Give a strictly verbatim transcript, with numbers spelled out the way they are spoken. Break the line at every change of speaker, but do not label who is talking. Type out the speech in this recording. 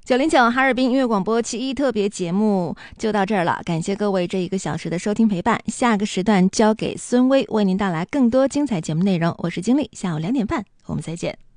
九零九哈尔滨音乐广播七一特别节目就到这儿了，感谢各位这一个小时的收听陪伴。下个时段交给孙威为您带来更多精彩节目内容。我是经理，下午两点半我们再见。